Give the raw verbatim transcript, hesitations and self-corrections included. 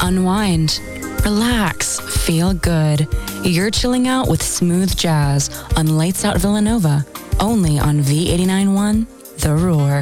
unwind, relax, feel good. You're chilling out with smooth jazz on Lights Out Villanova, only on V eighty-nine point one The Roar.